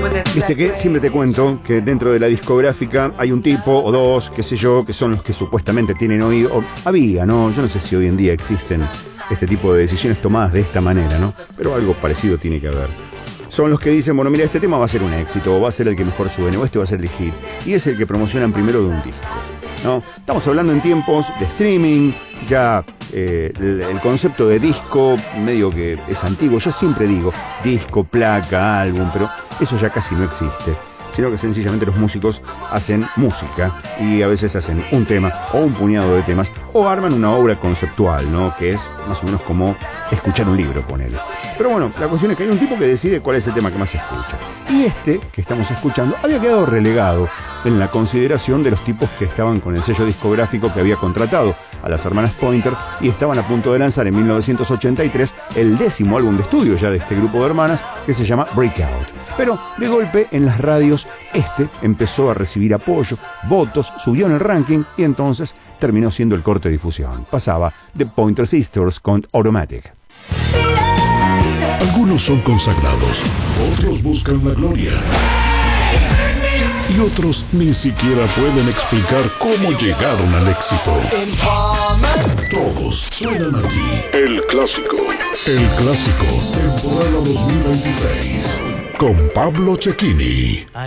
Viste que siempre te cuento que dentro de la discográfica hay un tipo o dos, qué sé yo, que son los que supuestamente tienen oído. Había, ¿no? Yo no sé si hoy en día existen este tipo de decisiones tomadas de esta manera, ¿no? Pero algo parecido tiene que haber. Son los que dicen, bueno, mira, este tema va a ser un éxito, o va a ser el que mejor suene, o este va a ser el hit. Y es el que promocionan primero de un disco, ¿no? Estamos hablando en tiempos de streaming, ya el concepto de disco medio que es antiguo. Yo siempre digo disco, placa, álbum, pero eso ya casi no existe, sino que sencillamente los músicos hacen música y a veces hacen un tema o un puñado de temas o arman una obra conceptual, ¿no? Que es más o menos como escuchar un libro, ponele. Pero bueno, la cuestión es que hay un tipo que decide cuál es el tema que más se escucha. Y este que estamos escuchando había quedado relegado en la consideración de los tipos que estaban con el sello discográfico que había contratado a las hermanas Pointer y estaban a punto de lanzar en 1983 el 10º álbum de estudio ya de este grupo de hermanas, que se llama Breakout. Pero de golpe en las radios este empezó a recibir apoyo, votos, subió en el ranking y entonces terminó siendo el corte de difusión. Pasaba The Pointer Sisters con Automatic. Algunos son consagrados, otros buscan la gloria y otros ni siquiera pueden explicar cómo llegaron al éxito. Todos suenan aquí. El Clásico, temporada 2026, con Pablo Cecchini.